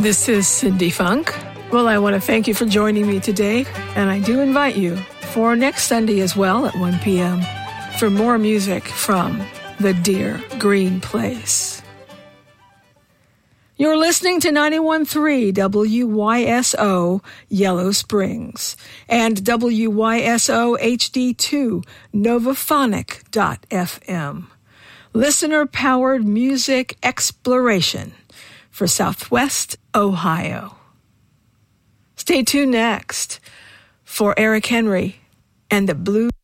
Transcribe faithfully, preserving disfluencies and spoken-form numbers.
This is Cindy Funk. Well, I want to thank you for joining me today, and I do invite you for next Sunday as well at one p.m. for more music from the Deer Green Place. You're listening to ninety-one point three W Y S O Yellow Springs and W Y S O H D two Novaphonic dot f m. Listener-powered music exploration for Southwest Ohio. Stay tuned next for Eric Henry and the Blue